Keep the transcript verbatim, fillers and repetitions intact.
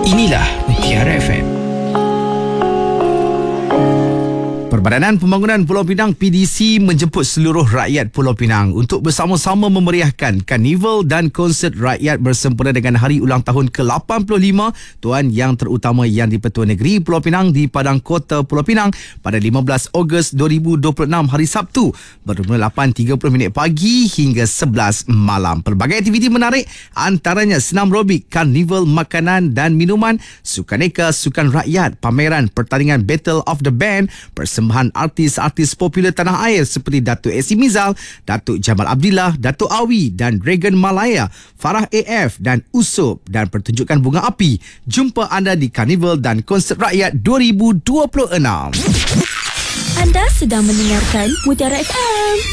Inilah Mutiara F M. Perbadanan Pembangunan Pulau Pinang P D C menjemput seluruh rakyat Pulau Pinang untuk bersama-sama memeriahkan karnival dan konsert rakyat bersempena dengan Hari Ulang Tahun ke lapan puluh lima Tuan Yang Terutama Yang di-Pertua Negeri Pulau Pinang di Padang Kota Pulau Pinang pada lima belas Ogos dua ribu dua puluh enam hari Sabtu bermula lapan tiga puluh minit pagi hingga sebelas malam. Pelbagai aktiviti menarik antaranya senam robik, karnival makanan dan minuman, sukaneka, sukan rakyat, pameran, pertandingan Battle of the Band, persembahan artis-artis popular tanah air seperti Datuk Esi Mizal, Datuk Jamal Abdillah, Datuk Awi dan Dragon Malaya, Farah A F dan Usop dan pertunjukan bunga api. Jumpa anda di Karnival dan Konsert Rakyat dua ribu dua puluh enam. Anda sedang mendengarkan Mutiara F M.